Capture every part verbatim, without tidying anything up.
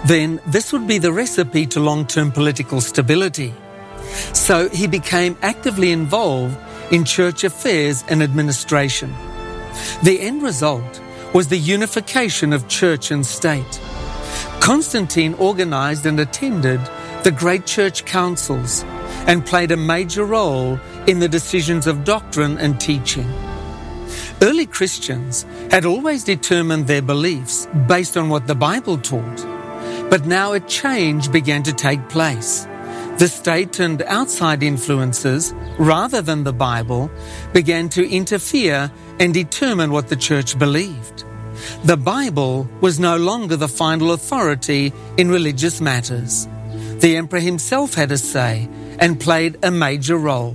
then this would be the recipe to long-term political stability. So he became actively involved in church affairs and administration. The end result was the unification of church and state. Constantine organized and attended the great church councils and played a major role in the decisions of doctrine and teaching. Early Christians had always determined their beliefs based on what the Bible taught, but now a change began to take place. The state and outside influences, rather than the Bible, began to interfere and determine what the church believed. The Bible was no longer the final authority in religious matters. The emperor himself had a say and played a major role.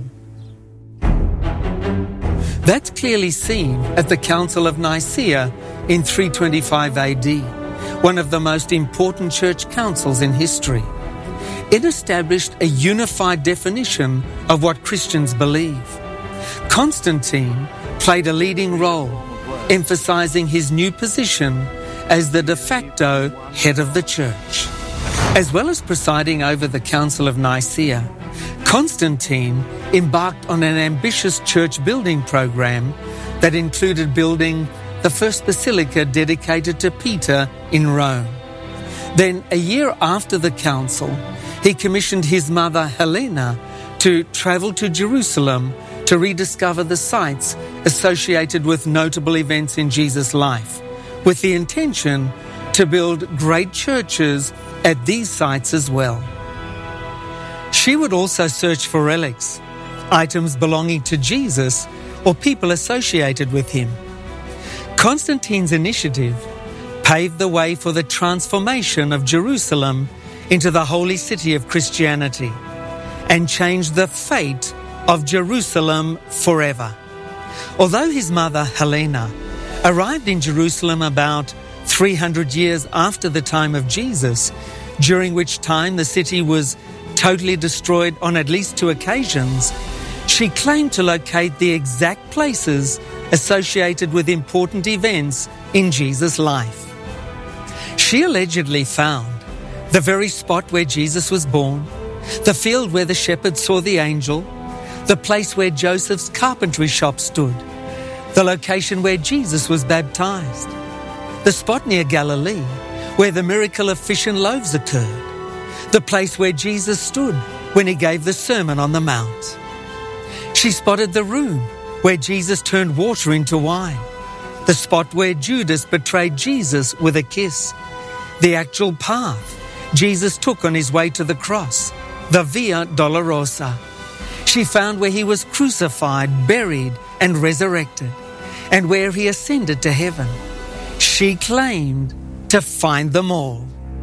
That's clearly seen at the Council of Nicaea in three twenty-five A D, one of the most important church councils in history. It established a unified definition of what Christians believe. Constantine played a leading role, emphasizing his new position as the de facto head of the church. As well as presiding over the Council of Nicaea, Constantine embarked on an ambitious church building program that included building the first basilica dedicated to Peter in Rome. Then, a year after the council, he commissioned his mother Helena to travel to Jerusalem to rediscover the sites associated with notable events in Jesus' life, with the intention to build great churches at these sites as well. She would also search for relics, items belonging to Jesus or people associated with him. Constantine's initiative paved the way for the transformation of Jerusalem into the holy city of Christianity and changed the fate of Jerusalem forever. Although his mother Helena arrived in Jerusalem about three hundred years after the time of Jesus, during which time the city was totally destroyed on at least two occasions, she claimed to locate the exact places associated with important events in Jesus' life. She allegedly found the very spot where Jesus was born, the field where the shepherds saw the angel, the place where Joseph's carpentry shop stood, the location where Jesus was baptized, the spot near Galilee where the miracle of fish and loaves occurred, the place where Jesus stood when he gave the Sermon on the Mount. She spotted the room where Jesus turned water into wine, the spot where Judas betrayed Jesus with a kiss, the actual path Jesus took on his way to the cross, the Via Dolorosa. She found where he was crucified, buried, and resurrected, and where he ascended to heaven. She claimed to find them all.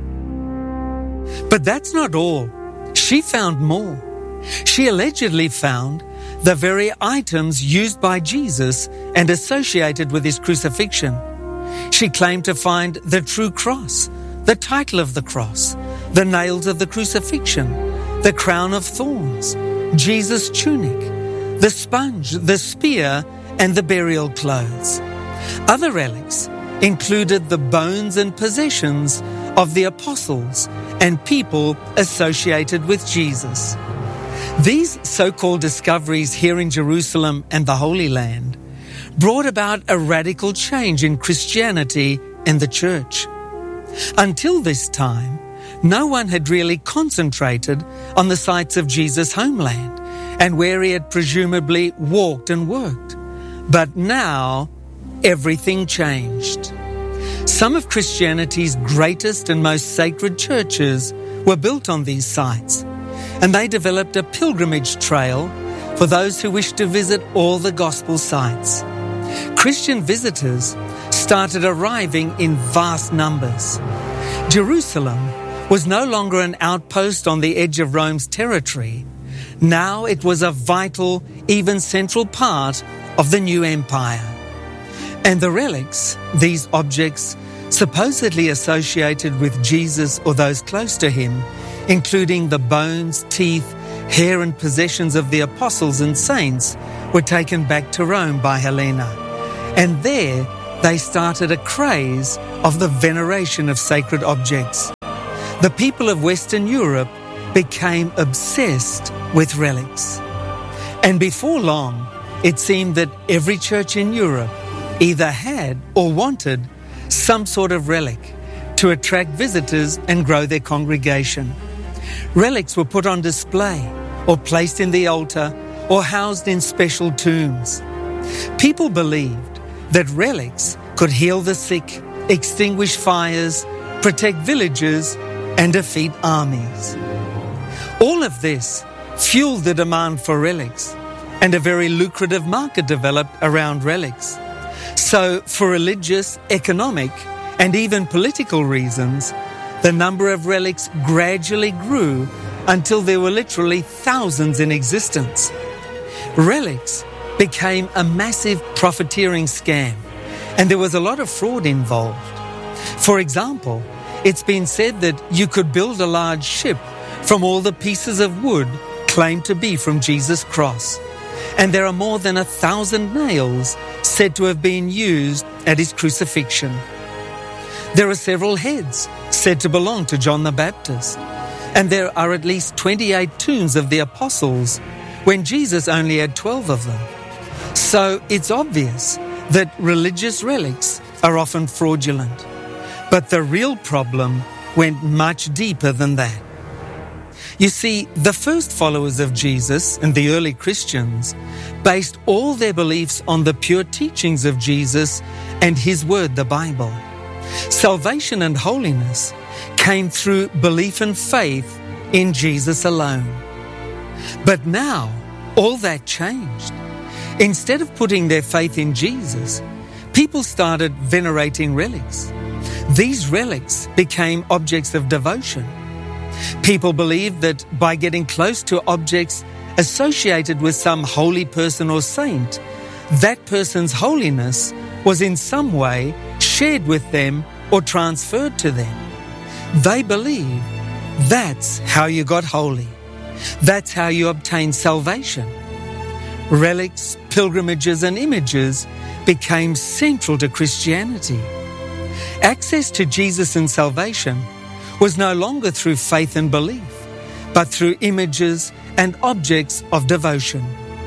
But that's not all. She found more. She allegedly found the very items used by Jesus and associated with his crucifixion. She claimed to find the true cross, the title of the cross, the nails of the crucifixion, the crown of thorns, Jesus' tunic, the sponge, the spear, and the burial clothes. Other relics included the bones and possessions of the apostles and people associated with Jesus. These so-called discoveries here in Jerusalem and the Holy Land brought about a radical change in Christianity and the church. Until this time, no one had really concentrated on the sites of Jesus' homeland and where he had presumably walked and worked. But now, everything changed. Some of Christianity's greatest and most sacred churches were built on these sites, and they developed a pilgrimage trail for those who wished to visit all the gospel sites. Christian visitors started arriving in vast numbers. Jerusalem was no longer an outpost on the edge of Rome's territory. Now it was a vital, even central part of the new empire. And the relics, these objects supposedly associated with Jesus or those close to him, including the bones, teeth, hair and possessions of the apostles and saints, were taken back to Rome by Helena. And there they started a craze of the veneration of sacred objects. The people of Western Europe became obsessed with relics. And before long, it seemed that every church in Europe either had or wanted some sort of relic to attract visitors and grow their congregation. Relics were put on display or placed in the altar or housed in special tombs. People believed that relics could heal the sick, extinguish fires, protect villages, and defeat armies. All of this fueled the demand for relics, and a very lucrative market developed around relics. So, for religious, economic, and even political reasons, the number of relics gradually grew until there were literally thousands in existence. Relics became a massive profiteering scam, and there was a lot of fraud involved. For example, it's been said that you could build a large ship from all the pieces of wood claimed to be from Jesus' cross, and there are more than a thousand nails said to have been used at his crucifixion. There are several heads said to belong to John the Baptist, and there are at least twenty-eight tombs of the apostles when Jesus only had twelve of them. So it's obvious that religious relics are often fraudulent. But the real problem went much deeper than that. You see, the first followers of Jesus and the early Christians based all their beliefs on the pure teachings of Jesus and his word, the Bible. Salvation and holiness came through belief and faith in Jesus alone. But now, all that changed. Instead of putting their faith in Jesus, people started venerating relics. These relics became objects of devotion. People believed that by getting close to objects associated with some holy person or saint, that person's holiness was in some way shared with them or transferred to them. They believed that's how you got holy. That's how you obtained salvation. Relics, pilgrimages, and images became central to Christianity. Access to Jesus and salvation was no longer through faith and belief, but through images and objects of devotion.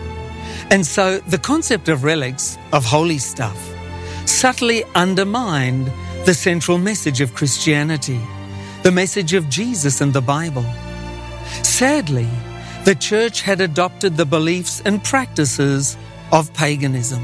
And so the concept of relics, of holy stuff, subtly undermined the central message of Christianity, the message of Jesus and the Bible. Sadly, the church had adopted the beliefs and practices of paganism.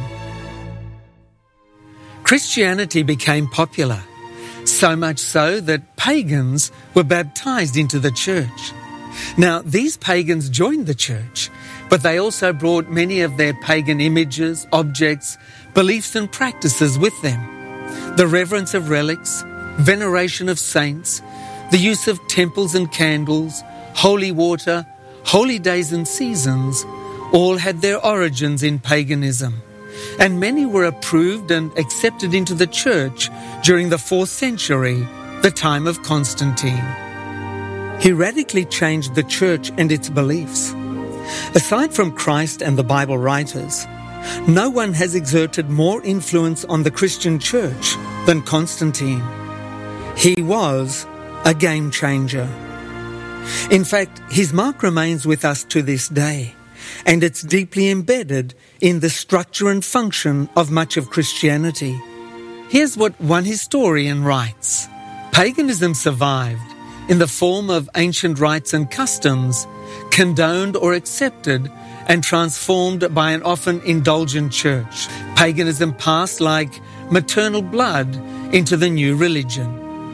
Christianity became popular, so much so that pagans were baptized into the church. Now, these pagans joined the church, but they also brought many of their pagan images, objects, beliefs and practices with them. The reverence of relics, veneration of saints, the use of temples and candles, holy water, holy days and seasons, all had their origins in paganism. And many were approved and accepted into the church during the fourth century, the time of Constantine. He radically changed the church and its beliefs. Aside from Christ and the Bible writers, no one has exerted more influence on the Christian church than Constantine. He was a game changer. In fact, his mark remains with us to this day, and it's deeply embedded in the structure and function of much of Christianity. Here's what one historian writes. Paganism survived in the form of ancient rites and customs, condoned or accepted and transformed by an often indulgent church. Paganism passed like maternal blood into the new religion.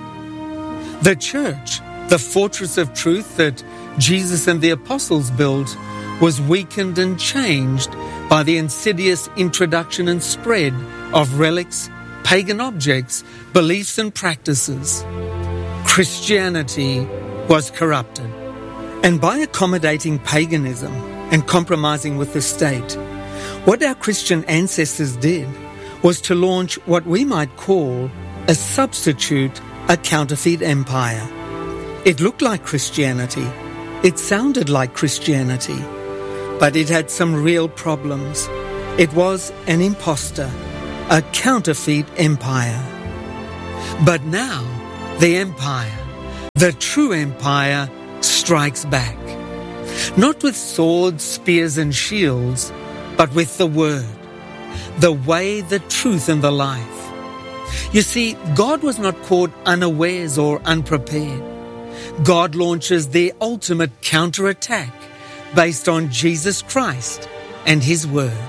The church, the fortress of truth that Jesus and the apostles built, was weakened and changed by the insidious introduction and spread of relics, pagan objects, beliefs and practices. Christianity was corrupted. And by accommodating paganism and compromising with the state, what our Christian ancestors did was to launch what we might call a substitute, a counterfeit empire. It looked like Christianity. It sounded like Christianity. But it had some real problems. It was an imposter, a counterfeit empire. But now, the empire, the true empire strikes back. Not with swords, spears and shields, but with the word, the way, the truth and the life. You see, God was not caught unawares or unprepared. God launches the ultimate counterattack based on Jesus Christ and His word.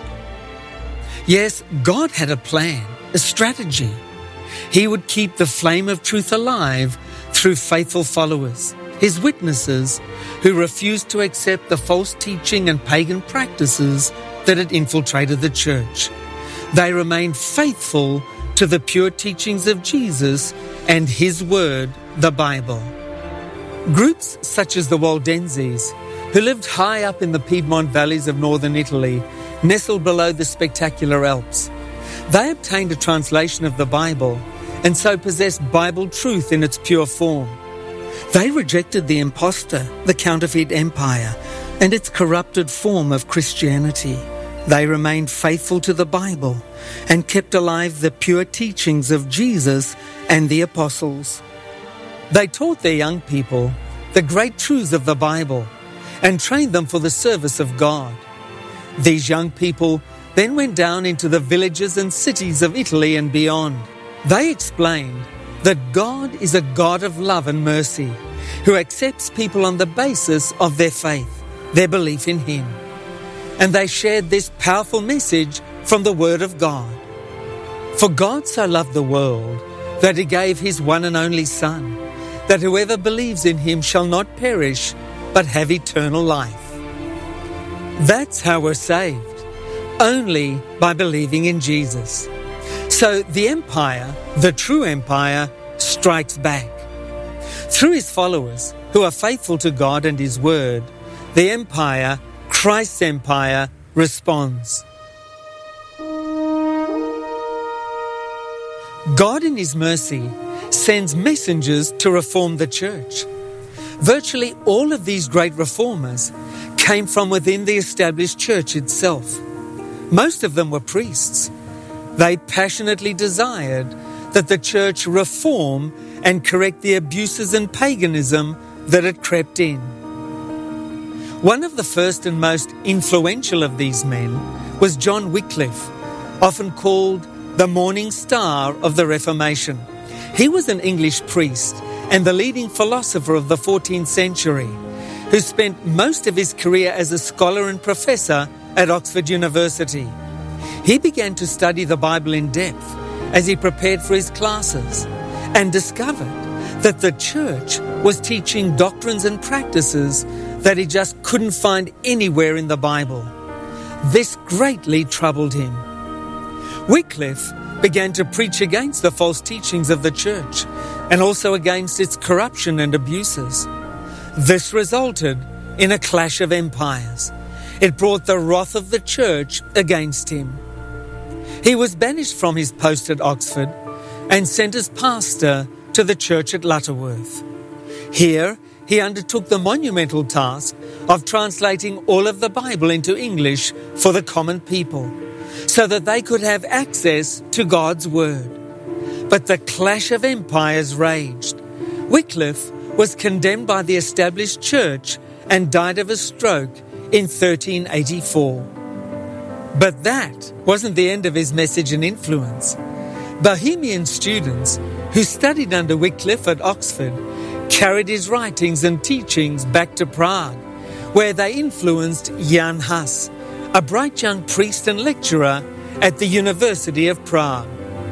Yes, God had a plan, a strategy. He would keep the flame of truth alive through faithful followers, His witnesses, who refused to accept the false teaching and pagan practices that had infiltrated the church. They remained faithful to the pure teachings of Jesus and His word, the Bible. Groups such as the Waldenses, who lived high up in the Piedmont valleys of northern Italy, nestled below the spectacular Alps. They obtained a translation of the Bible and so possessed Bible truth in its pure form. They rejected the impostor, the counterfeit empire, and its corrupted form of Christianity. They remained faithful to the Bible and kept alive the pure teachings of Jesus and the apostles. They taught their young people the great truths of the Bible and trained them for the service of God. These young people then went down into the villages and cities of Italy and beyond. They explained that God is a God of love and mercy, who accepts people on the basis of their faith, their belief in Him. And they shared this powerful message from the Word of God. For God so loved the world that He gave His one and only Son, that whoever believes in Him shall not perish, but have eternal life. That's how we're saved, only by believing in Jesus. So the empire, the true empire, strikes back. Through His followers, who are faithful to God and His word, the empire, Christ's empire, responds. God in His mercy sends messengers to reform the church. Virtually all of these great reformers came from within the established church itself. Most of them were priests. They passionately desired that the church reform and correct the abuses and paganism that had crept in. One of the first and most influential of these men was John Wycliffe, often called the morning star of the Reformation. He was an English priest and the leading philosopher of the fourteenth century, who spent most of his career as a scholar and professor at Oxford University. He began to study the Bible in depth as he prepared for his classes and discovered that the church was teaching doctrines and practices that he just couldn't find anywhere in the Bible. This greatly troubled him. Wycliffe began to preach against the false teachings of the church and also against its corruption and abuses. This resulted in a clash of empires. It brought the wrath of the church against him. He was banished from his post at Oxford and sent as pastor to the church at Lutterworth. Here, he undertook the monumental task of translating all of the Bible into English for the common people, so that they could have access to God's Word. But the clash of empires raged. Wycliffe was condemned by the established church and died of a stroke in thirteen eighty-four. But that wasn't the end of his message and influence. Bohemian students who studied under Wycliffe at Oxford carried his writings and teachings back to Prague, where they influenced Jan Hus, a bright young priest and lecturer at the University of Prague.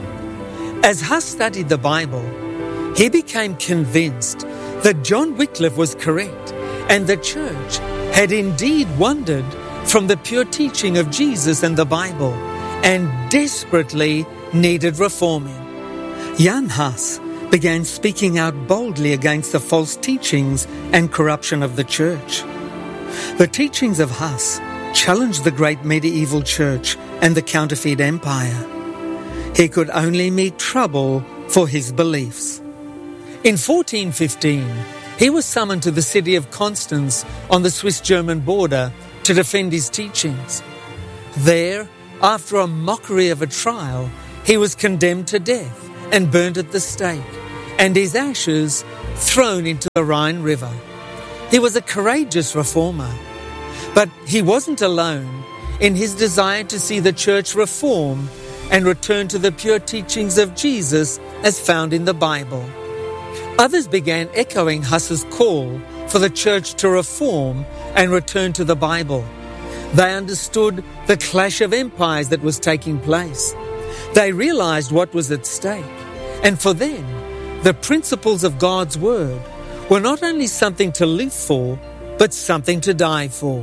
As Hus studied the Bible, he became convinced that John Wycliffe was correct and the church had indeed wandered from the pure teaching of Jesus and the Bible and desperately needed reforming. Jan Hus began speaking out boldly against the false teachings and corruption of the church. The teachings of Hus challenged the great medieval church and the counterfeit empire. He could only meet trouble for his beliefs. In fourteen fifteen, he was summoned to the city of Constance on the Swiss-German border to defend his teachings. There, after a mockery of a trial, he was condemned to death and burned at the stake, and his ashes thrown into the Rhine River. He was a courageous reformer, but he wasn't alone in his desire to see the church reform and return to the pure teachings of Jesus as found in the Bible. Others began echoing Huss's call for the church to reform and return to the Bible. They understood the clash of empires that was taking place. They realized what was at stake. And for them, the principles of God's Word were not only something to live for, but something to die for.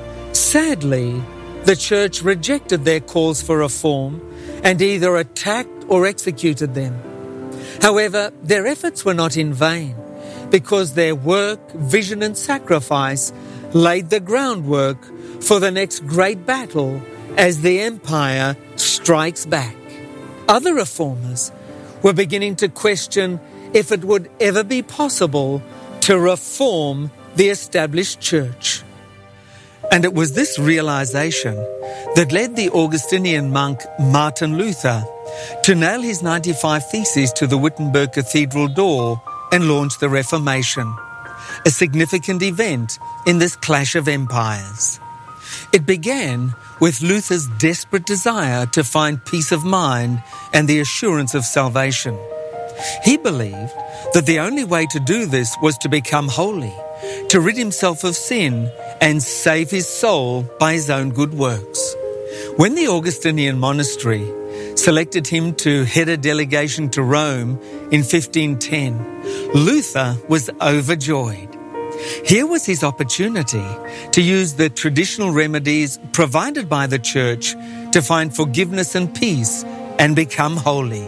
Sadly, the church rejected their calls for reform and either attacked or executed them. However, their efforts were not in vain, because their work, vision and sacrifice laid the groundwork for the next great battle as the empire strikes back. Other reformers were beginning to question if it would ever be possible to reform the established church. And it was this realization that led the Augustinian monk Martin Luther to nail his ninety-five Theses to the Wittenberg Cathedral door and launch the Reformation, a significant event in this clash of empires. It began with Luther's desperate desire to find peace of mind and the assurance of salvation. He believed that the only way to do this was to become holy, to rid himself of sin and save his soul by his own good works. When the Augustinian monastery selected him to head a delegation to Rome in fifteen ten, Luther was overjoyed. Here was his opportunity to use the traditional remedies provided by the church to find forgiveness and peace and become holy.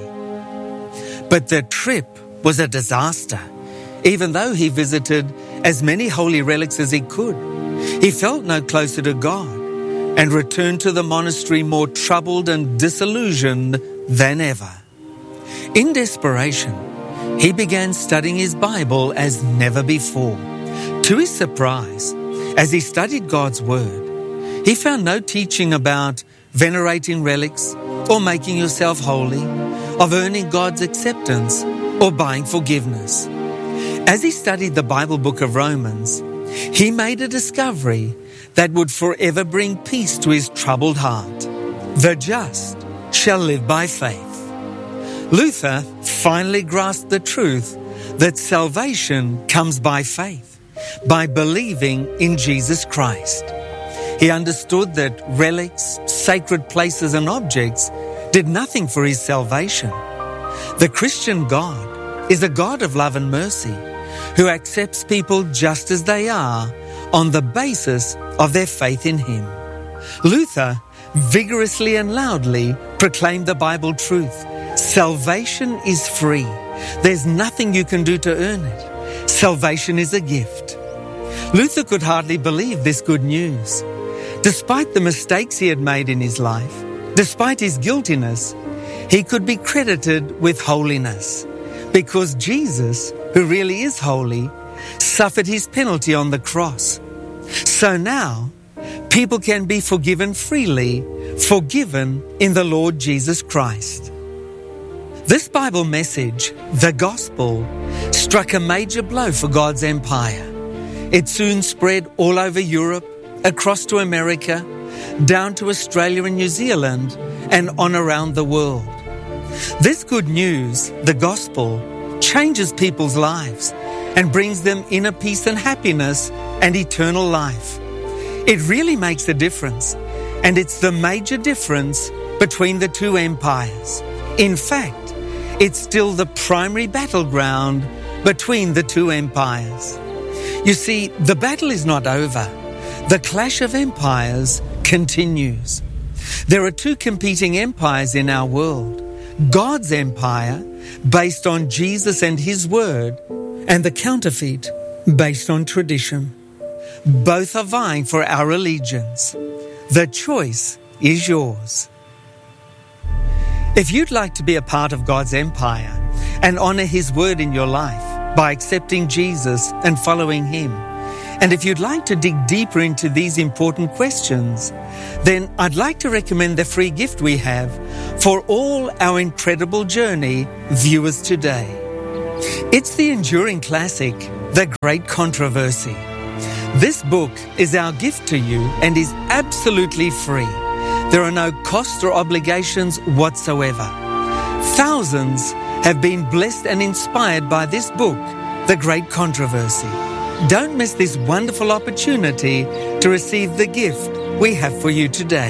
But the trip was a disaster. Even though he visited as many holy relics as he could, he felt no closer to God and returned to the monastery more troubled and disillusioned than ever. In desperation, he began studying his Bible as never before. To his surprise, as he studied God's Word, he found no teaching about venerating relics or making yourself holy, of earning God's acceptance or buying forgiveness. As he studied the Bible book of Romans, he made a discovery that would forever bring peace to his troubled heart. The just shall live by faith. Luther finally grasped the truth that salvation comes by faith, by believing in Jesus Christ. He understood that relics, sacred places and objects did nothing for his salvation. The Christian God is a God of love and mercy who accepts people just as they are on the basis of their faith in Him. Luther vigorously and loudly proclaimed the Bible truth. Salvation is free. There's nothing you can do to earn it. Salvation is a gift. Luther could hardly believe this good news. Despite the mistakes he had made in his life, despite his guiltiness, he could be credited with holiness because Jesus, who really is holy, suffered his penalty on the cross. So now, people can be forgiven freely, forgiven in the Lord Jesus Christ. This Bible message, the gospel, struck a major blow for God's empire. It soon spread all over Europe, across to America, down to Australia and New Zealand, and on around the world. This good news, the gospel, changes people's lives and brings them inner peace and happiness and eternal life. It really makes a difference, and it's the major difference between the two empires. In fact, it's still the primary battleground between the two empires. You see, the battle is not over. The clash of empires continues. There are two competing empires in our world. God's empire, based on Jesus and His Word, and the counterfeit, based on tradition. Both are vying for our allegiance. The choice is yours. If you'd like to be a part of God's empire and honor His Word in your life by accepting Jesus and following Him, and if you'd like to dig deeper into these important questions, then I'd like to recommend the free gift we have for all our Incredible Journey viewers today. It's the enduring classic, The Great Controversy. This book is our gift to you and is absolutely free. There are no costs or obligations whatsoever. Thousands have been blessed and inspired by this book, The Great Controversy. Don't miss this wonderful opportunity to receive the gift we have for you today.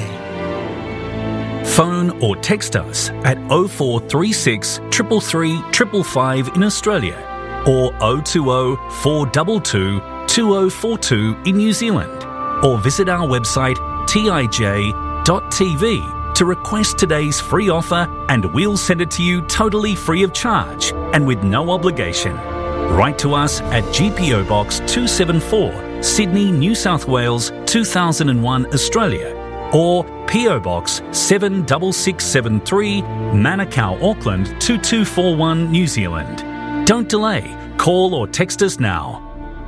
Phone or text us at oh four three six, three three three, five five in Australia or oh two oh, four two two, two oh four two in New Zealand, or visit our website t i j dot t v to request today's free offer, and we'll send it to you totally free of charge and with no obligation. Write to us at G P O Box two seventy-four, Sydney, New South Wales two thousand one, Australia, or P O Box seven six six seven three, Manukau, Auckland two two four one, New Zealand. Don't delay. Call or text us now.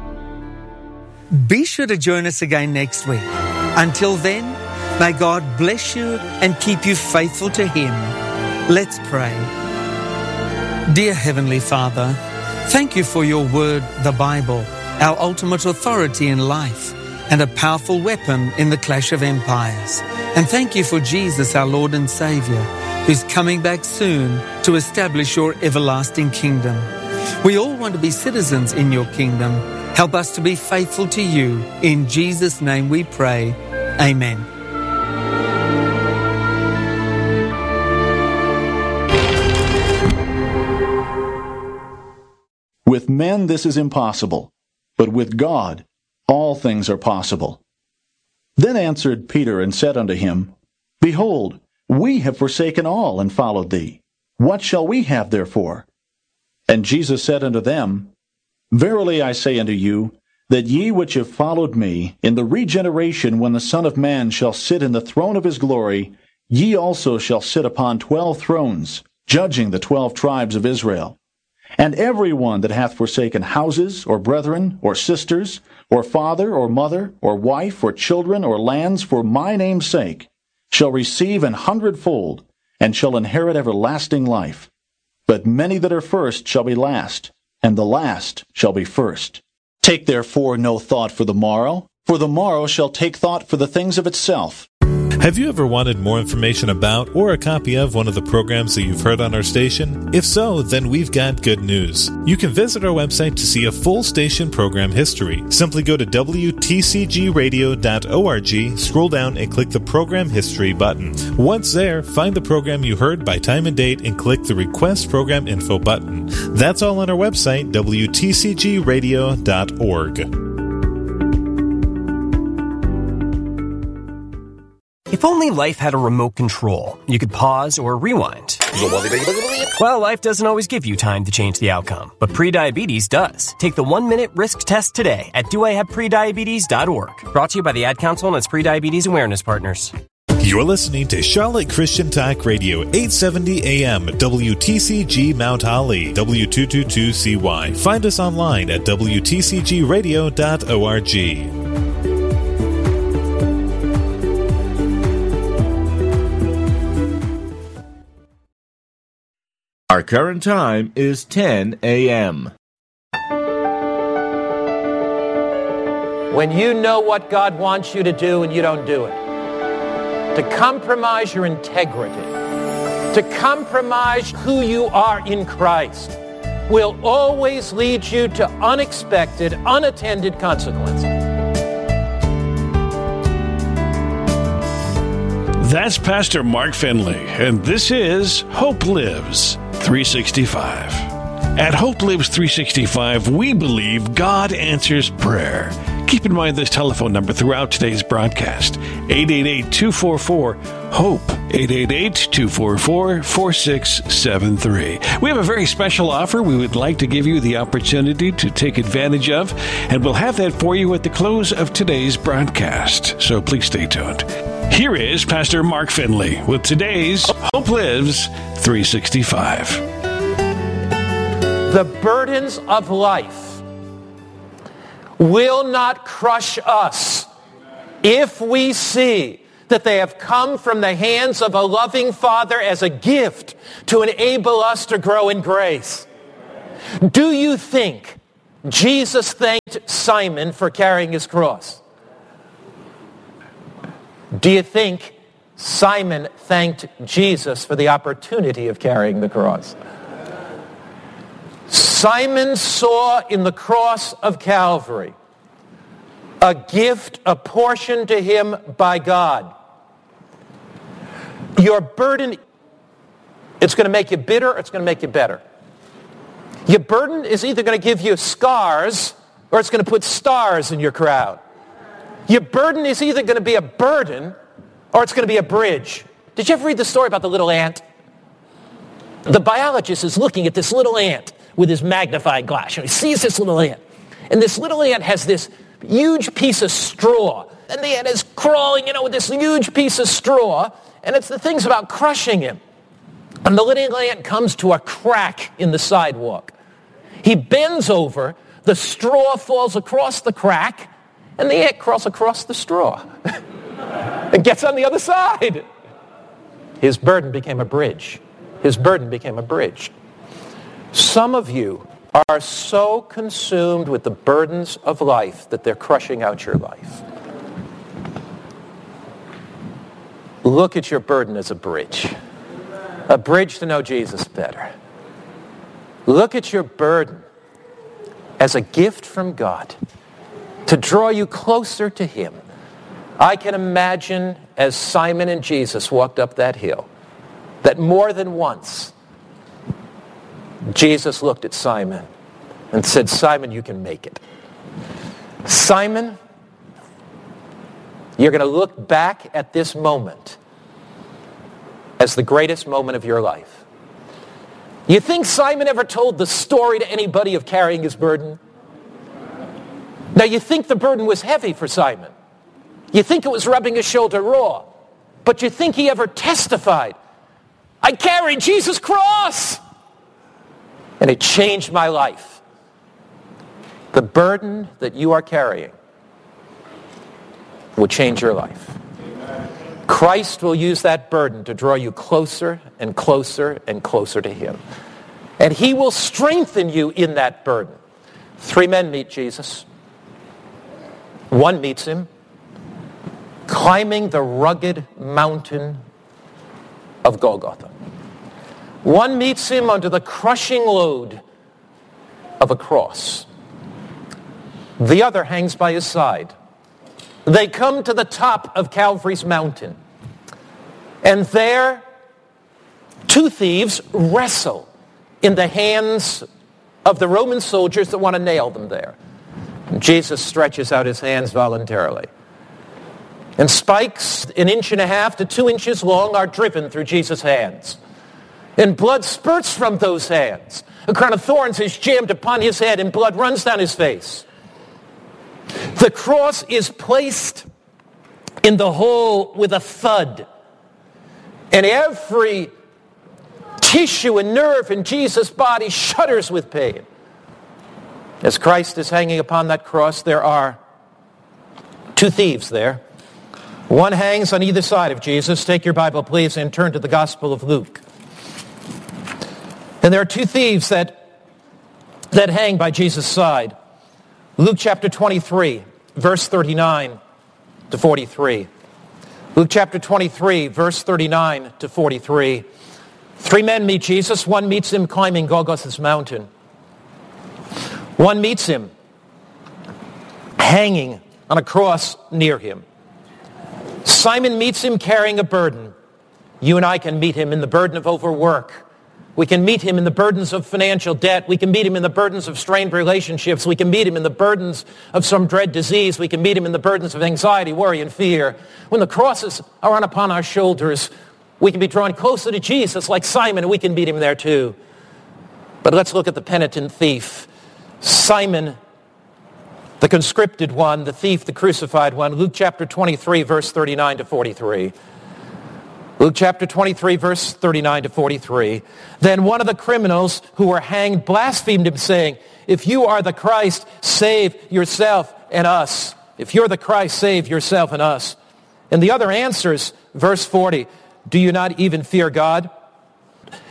Be sure to join us again next week. Until then, may God bless you and keep you faithful to Him. Let's pray. Dear Heavenly Father, thank you for your word, the Bible, our ultimate authority in life and a powerful weapon in the clash of empires. And thank you for Jesus, our Lord and Saviour, who's coming back soon to establish your everlasting kingdom. We all want to be citizens in your kingdom. Help us to be faithful to you. In Jesus' name we pray. Amen. With men this is impossible, but with God all things are possible. Then answered Peter and said unto him, Behold, we have forsaken all and followed thee. What shall we have therefore? And Jesus said unto them, Verily I say unto you, that ye which have followed me, in the regeneration when the Son of Man shall sit in the throne of his glory, ye also shall sit upon twelve thrones, judging the twelve tribes of Israel. And every one that hath forsaken houses, or brethren, or sisters, or father, or mother, or wife, or children, or lands, for my name's sake, shall receive an hundredfold, and shall inherit everlasting life. But many that are first shall be last, and the last shall be first. Take therefore no thought for the morrow, for the morrow shall take thought for the things of itself. Have you ever wanted more information about or a copy of one of the programs that you've heard on our station? If so, then we've got good news. You can visit our website to see a full station program history. Simply go to w t c g radio dot org, scroll down and click the Program History button. Once there, find the program you heard by time and date and click the Request Program Info button. That's all on our website, w t c g radio dot org. If only life had a remote control, you could pause or rewind. Well, life doesn't always give you time to change the outcome, but prediabetes does. Take the one-minute risk test today at do I have prediabetes dot org. Brought to you by the Ad Council and its prediabetes awareness partners. You're listening to Charlotte Christian Talk Radio, eight seventy A M, W T C G Mount Holly, W two twenty-two C Y. Find us online at w t c g radio dot org. Our current time is ten A M When you know what God wants you to do and you don't do it, to compromise your integrity, to compromise who you are in Christ, will always lead you to unexpected, unattended consequences. That's Pastor Mark Finley, and this is Hope Lives three sixty-five. At Hope Lives three sixty-five, we believe God answers prayer. Keep in mind this telephone number throughout today's broadcast, eight eight eight, two four four, HOPE, eight eight eight, two four four, four six seven three. We have a very special offer we would like to give you the opportunity to take advantage of, and we'll have that for you at the close of today's broadcast, so please stay tuned. Here is Pastor Mark Finley with today's Hope Lives three sixty-five. The burdens of life will not crush us if we see that they have come from the hands of a loving Father as a gift to enable us to grow in grace. Do you think Jesus thanked Simon for carrying his cross? Do you think Simon thanked Jesus for the opportunity of carrying the cross? Simon saw in the cross of Calvary a gift apportioned to him by God. Your burden, it's going to make you bitter or it's going to make you better. Your burden is either going to give you scars or it's going to put stars in your crown. Your burden is either going to be a burden or it's going to be a bridge. Did you ever read the story about the little ant? The biologist is looking at this little ant with his magnifying glass. And he sees this little ant. And this little ant has this huge piece of straw. And the ant is crawling, you know, with this huge piece of straw. And it's the thing's about crushing him. And the little ant comes to a crack in the sidewalk. He bends over, the straw falls across the crack, and the ant crawls across the straw and gets on the other side. His burden became a bridge. His burden became a bridge. Some of you are so consumed with the burdens of life that they're crushing out your life. Look at your burden as a bridge. A bridge to know Jesus better. Look at your burden as a gift from God to draw you closer to him. I can imagine as Simon and Jesus walked up that hill that more than once Jesus looked at Simon and said, Simon, you can make it. Simon, you're going to look back at this moment as the greatest moment of your life. You think Simon ever told the story to anybody of carrying his burden? Now, you think the burden was heavy for Simon. You think it was rubbing his shoulder raw. But you think he ever testified, I carried Jesus' cross, and it changed my life. The burden that you are carrying will change your life. Christ will use that burden to draw you closer and closer and closer to him. And he will strengthen you in that burden. Three men meet Jesus. One meets him climbing the rugged mountain of Golgotha. One meets him under the crushing load of a cross. The other hangs by his side. They come to the top of Calvary's mountain. And there, two thieves wrestle in the hands of the Roman soldiers that want to nail them there. Jesus stretches out his hands voluntarily. And spikes an inch and a half to two inches long are driven through Jesus' hands. And blood spurts from those hands. A crown of thorns is jammed upon his head and blood runs down his face. The cross is placed in the hole with a thud. And every tissue and nerve in Jesus' body shudders with pain. As Christ is hanging upon that cross, there are two thieves there. One hangs on either side of Jesus. Take your Bible, please, and turn to the Gospel of Luke. And there are two thieves that, that hang by Jesus' side. Luke chapter twenty-three, verse thirty-nine to forty-three. Luke chapter twenty-three, verse thirty-nine to forty-three. Three men meet Jesus. One meets him climbing Golgotha's mountain. One meets him hanging on a cross near him. Simon meets him carrying a burden. You and I can meet him in the burden of overwork. We can meet him in the burdens of financial debt. We can meet him in the burdens of strained relationships. We can meet him in the burdens of some dread disease. We can meet him in the burdens of anxiety, worry, and fear. When the crosses are on upon our shoulders, we can be drawn closer to Jesus like Simon, and we can meet him there too. But let's look at the penitent thief. Simon, the conscripted one, the thief, the crucified one. Luke chapter twenty-three, verse thirty-nine to forty-three. Luke chapter twenty-three, verse thirty-nine to forty-three. Then one of the criminals who were hanged blasphemed him, saying, if you are the Christ, save yourself and us. If you're the Christ, save yourself and us. And the other answers, verse forty, do you not even fear God,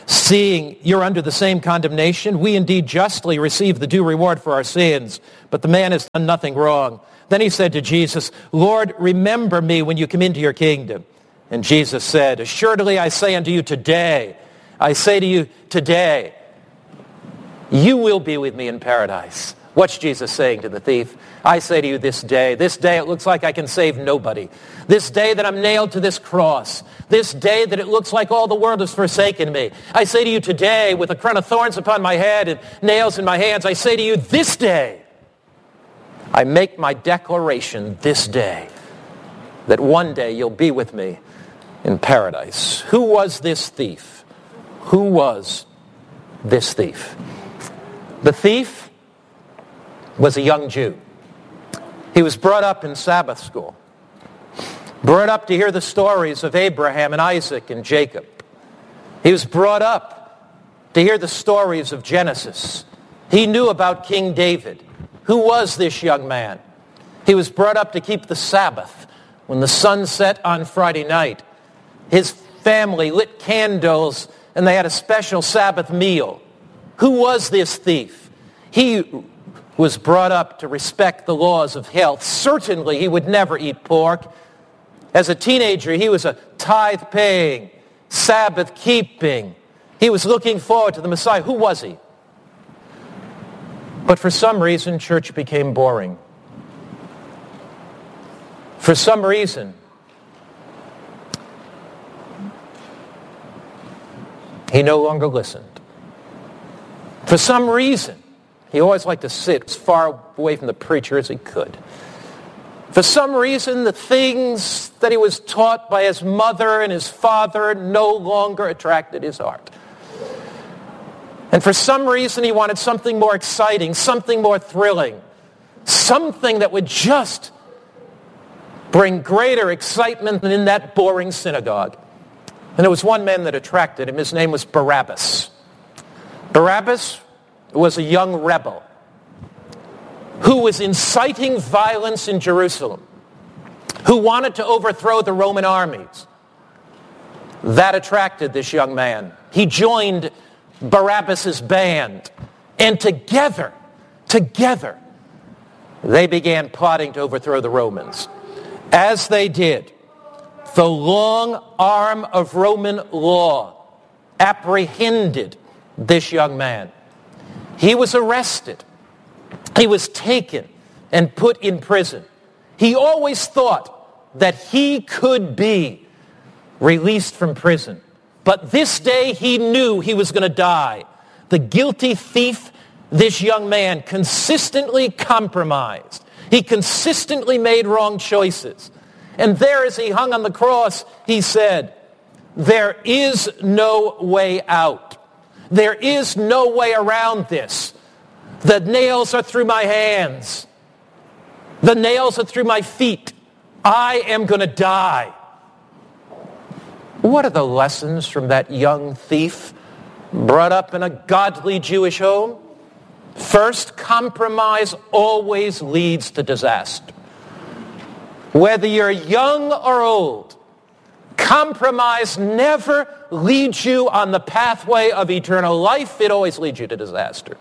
Seeing you're under the same condemnation, we indeed justly receive the due reward for our sins, but the man has done nothing wrong. Then he said to Jesus, Lord, remember me when you come into your kingdom. And Jesus said, assuredly I say unto you today, I say to you today, you will be with me in paradise. What's Jesus saying to the thief? I say to you this day, this day it looks like I can save nobody. This day that I'm nailed to this cross. This day that it looks like all the world has forsaken me. I say to you today, with a crown of thorns upon my head and nails in my hands, I say to you this day, I make my declaration this day, that one day you'll be with me in paradise. Who was this thief? Who was this thief? The thief was a young Jew. He was brought up in Sabbath school, brought up to hear the stories of Abraham and Isaac and Jacob. He was brought up to hear the stories of Genesis. He knew about King David. Who was this young man? He was brought up to keep the Sabbath when the sun set on Friday night. His family lit candles and they had a special Sabbath meal. Who was this thief? He was brought up to respect the laws of health. Certainly he would never eat pork. As a teenager, he was a tithe-paying, Sabbath-keeping. He was looking forward to the Messiah. Who was he? But for some reason, church became boring. For some reason, he no longer listened. For some reason, he always liked to sit as far away from the preacher as he could. For some reason, the things that he was taught by his mother and his father no longer attracted his heart. And for some reason, he wanted something more exciting, something more thrilling, something that would just bring greater excitement than in that boring synagogue. And there was one man that attracted him. His name was Barabbas. Barabbas was a young rebel who was inciting violence in Jerusalem, who wanted to overthrow the Roman armies. That attracted this young man. He joined Barabbas' band, and together, together, they began plotting to overthrow the Romans. As they did, the long arm of Roman law apprehended this young man. He was arrested. He was taken and put in prison. He always thought that he could be released from prison. But this day he knew he was going to die. The guilty thief, this young man, consistently compromised. He consistently made wrong choices. And there as he hung on the cross, he said, there is no way out. There is no way around this. The nails are through my hands. The nails are through my feet. I am going to die. What are the lessons from that young thief brought up in a godly Jewish home? First, compromise always leads to disaster. Whether you're young or old, compromise never leads you on the pathway of eternal life. It always leads you to disaster.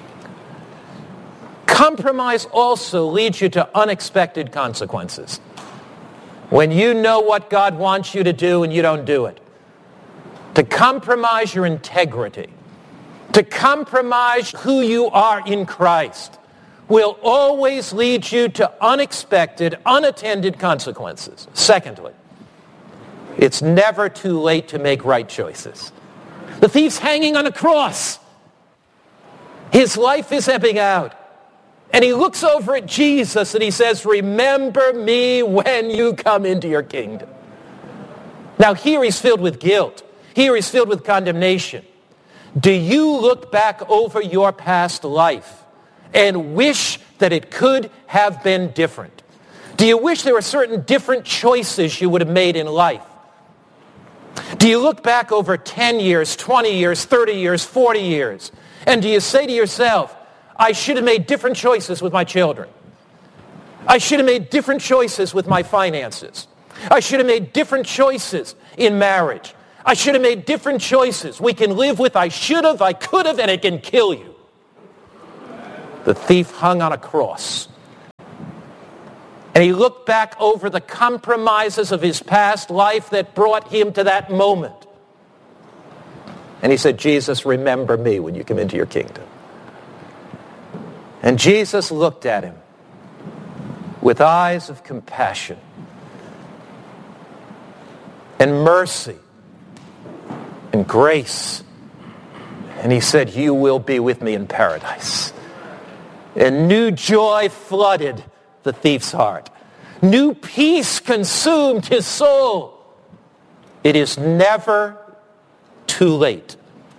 Compromise also leads you to unexpected consequences. When you know what God wants you to do and you don't do it. To compromise your integrity. To compromise who you are in Christ will always lead you to unexpected, unattended consequences. Secondly, it's never too late to make right choices. The thief's hanging on a cross. His life is ebbing out. And he looks over at Jesus and he says, remember me when you come into your kingdom. Now here he's filled with guilt. Here he's filled with condemnation. Do you look back over your past life and wish that it could have been different? Do you wish there were certain different choices you would have made in life? Do you look back over ten years, twenty years, thirty years, forty years, and do you say to yourself, I should have made different choices with my children. I should have made different choices with my finances. I should have made different choices in marriage. I should have made different choices. We can live with I should have, I could have, and it can kill you. The thief hung on a cross. And he looked back over the compromises of his past life that brought him to that moment. And he said, Jesus, remember me when you come into your kingdom. And Jesus looked at him with eyes of compassion and mercy and grace. And he said, you will be with me in paradise. And new joy flooded the thief's heart. New peace consumed his soul. It is never too late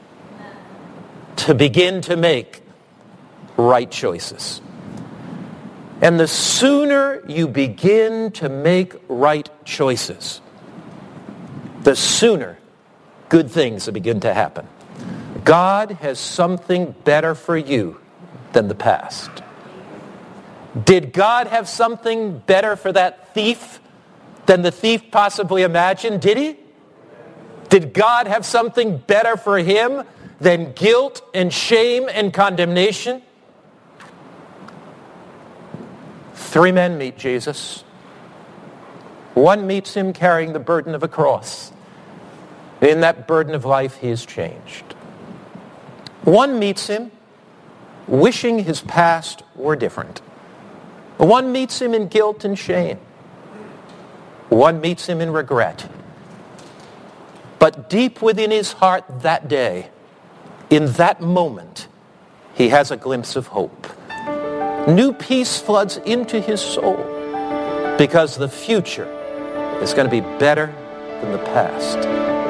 to begin to make right choices. And the sooner you begin to make right choices, the sooner good things will begin to happen. God has something better for you than the past. Did God have something better for that thief than the thief possibly imagined? Did he? Did God have something better for him than guilt and shame and condemnation? Three men meet Jesus. One meets him carrying the burden of a cross. In that burden of life, he is changed. One meets him wishing his past were different. One meets him in guilt and shame. One meets him in regret. But deep within his heart that day, in that moment, he has a glimpse of hope. New peace floods into his soul because the future is going to be better than the past.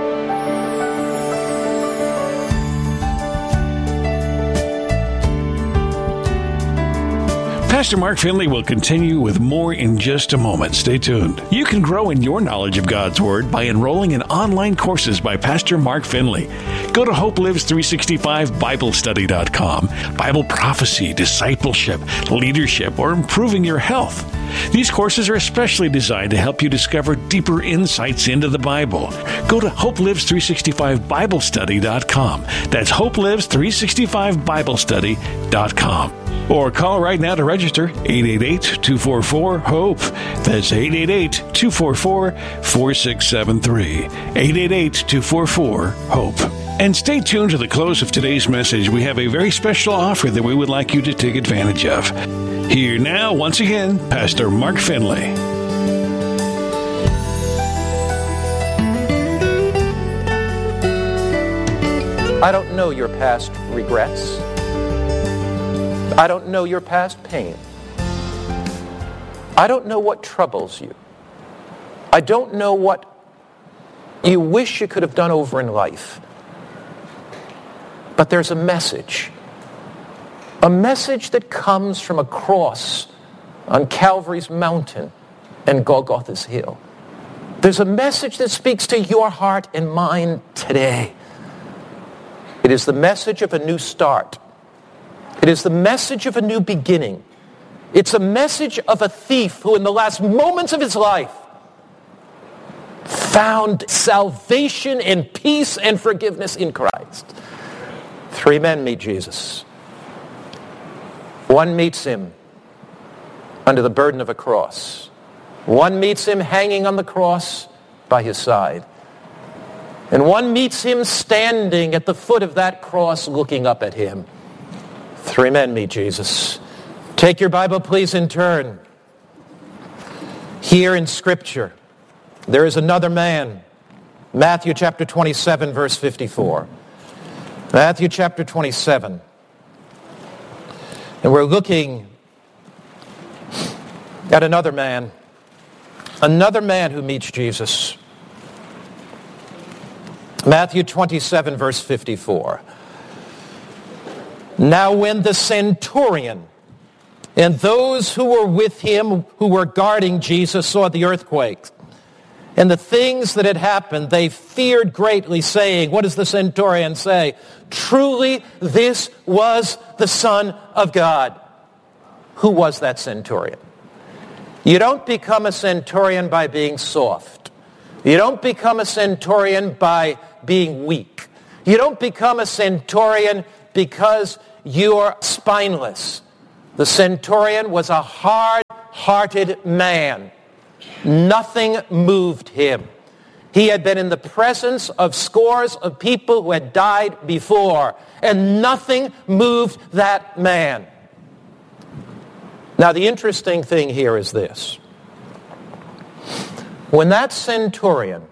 Pastor Mark Finley will continue with more in just a moment. Stay tuned. You can grow in your knowledge of God's Word by enrolling in online courses by Pastor Mark Finley. Go to Hope Lives three sixty-five Bible Study dot com. Bible prophecy, discipleship, leadership, or improving your health. These courses are especially designed to help you discover deeper insights into the Bible. Go to Hope Lives three sixty-five Bible Study dot com. That's Hope Lives three sixty-five Bible Study dot com. Or call right now to register, eight eight eight, two four four, HOPE. That's eight eight eight, two four four, four six seven three. eight eight eight, two four four, HOPE. And stay tuned to the close of today's message. We have a very special offer that we would like you to take advantage of. Here now, once again, Pastor Mark Finley. I don't know your past regrets. I don't know your past pain. I don't know what troubles you. I don't know what you wish you could have done over in life. But there's a message. A message that comes from a cross on Calvary's mountain and Golgotha's hill. There's a message that speaks to your heart and mind today. It is the message of a new start. It is the message of a new beginning. It's a message of a thief who in the last moments of his life found salvation and peace and forgiveness in Christ. Three men meet Jesus. One meets him under the burden of a cross. One meets him hanging on the cross by his side. And one meets him standing at the foot of that cross looking up at him. Three men meet Jesus. Take your Bible, please, and turn. Here in Scripture, there is another man. Matthew chapter twenty-seven, verse fifty-four. Matthew chapter twenty-seven. And we're looking at another man. Another man who meets Jesus. Matthew twenty-seven, verse fifty-four. Now when the centurion and those who were with him, who were guarding Jesus, saw the earthquake and the things that had happened, they feared greatly, saying, what does the centurion say? Truly, this was the Son of God. Who was that centurion? You don't become a centurion by being soft. You don't become a centurion by being weak. You don't become a centurion because you're spineless. The centurion was a hard-hearted man. Nothing moved him. He had been in the presence of scores of people who had died before, and nothing moved that man. Now, the interesting thing here is this. When that centurion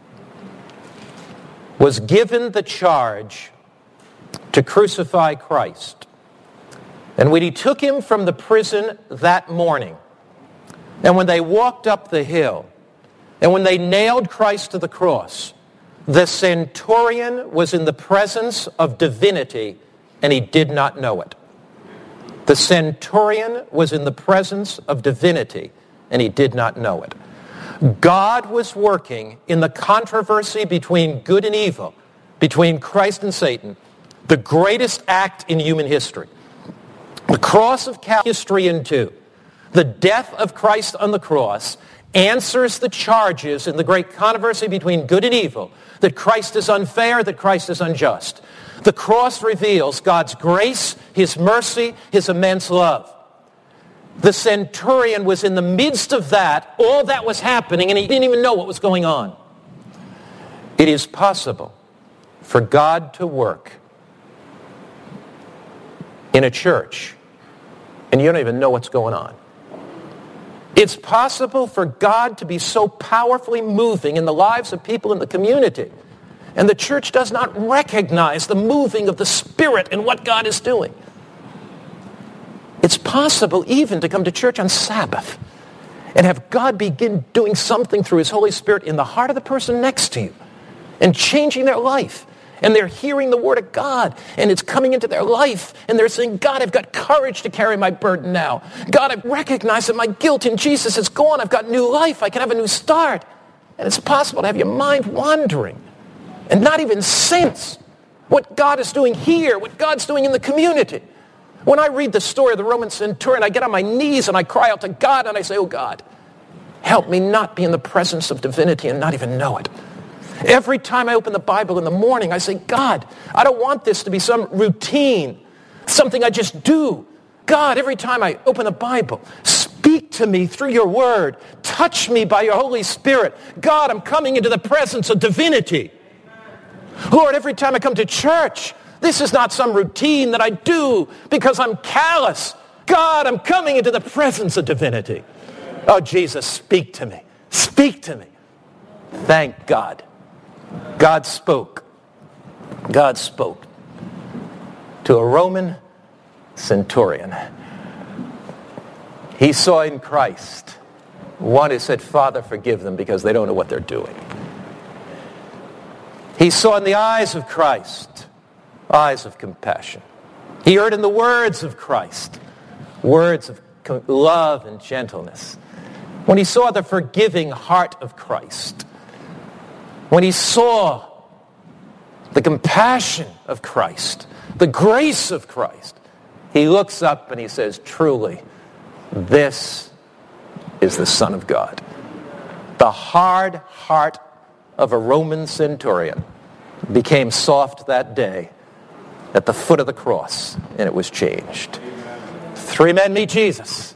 was given the charge to crucify Christ, and when he took him from the prison that morning, and when they walked up the hill, and when they nailed Christ to the cross, the centurion was in the presence of divinity, and he did not know it. The centurion was in the presence of divinity, and he did not know it. God was working in the controversy between good and evil, between Christ and Satan, the greatest act in human history. The cross of Calvary, history in two. The death of Christ on the cross answers the charges in the great controversy between good and evil, that Christ is unfair, that Christ is unjust. The cross reveals God's grace, his mercy, his immense love. The centurion was in the midst of that, all that was happening, and he didn't even know what was going on. It is possible for God to work in a church, and you don't even know what's going on. It's possible for God to be so powerfully moving in the lives of people in the community, and the church does not recognize the moving of the Spirit and what God is doing. It's possible even to come to church on Sabbath and have God begin doing something through his Holy Spirit in the heart of the person next to you and changing their life. And they're hearing the Word of God, and it's coming into their life, and they're saying, God, I've got courage to carry my burden now. God, I've recognized that my guilt in Jesus is gone. I've got new life. I can have a new start. And it's possible to have your mind wandering and not even sense what God is doing here, what God's doing in the community. When I read the story of the Roman centurion, I get on my knees and I cry out to God, and I say, oh God, help me not be in the presence of divinity and not even know it. Every time I open the Bible in the morning, I say, God, I don't want this to be some routine, something I just do. God, every time I open the Bible, speak to me through your word. Touch me by your Holy Spirit. God, I'm coming into the presence of divinity. Lord, every time I come to church, this is not some routine that I do because I'm callous. God, I'm coming into the presence of divinity. Oh, Jesus, speak to me. Speak to me. Thank God. God spoke. God spoke to a Roman centurion. He saw in Christ one who said, Father, forgive them because they don't know what they're doing. He saw in the eyes of Christ eyes of compassion. He heard in the words of Christ words of love and gentleness. When he saw the forgiving heart of Christ, when he saw the compassion of Christ, the grace of Christ, he looks up and he says, truly, this is the Son of God. The hard heart of a Roman centurion became soft that day at the foot of the cross, and it was changed. Three men meet Jesus.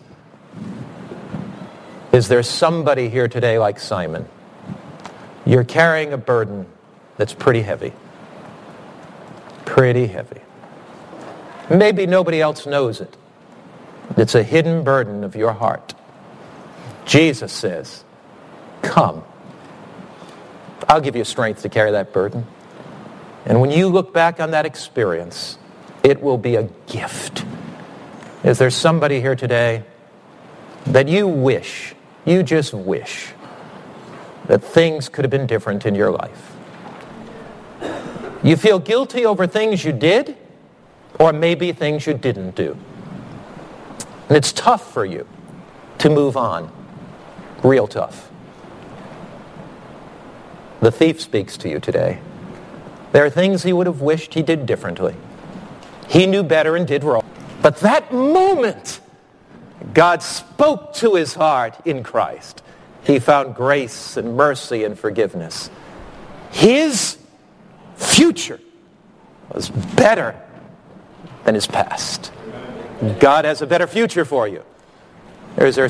Is there somebody here today like Simon? You're carrying a burden that's pretty heavy. Pretty heavy. Maybe nobody else knows it. It's a hidden burden of your heart. Jesus says, come. I'll give you strength to carry that burden. And when you look back on that experience, it will be a gift. Is there somebody here today that you wish, you just wish, that things could have been different in your life? You feel guilty over things you did, or maybe things you didn't do. And it's tough for you to move on. Real tough. The thief speaks to you today. There are things he would have wished he did differently. He knew better and did wrong. But that moment, God spoke to his heart in Christ. he found grace and mercy and forgiveness. His future was better than his past. God has a better future for you. There's our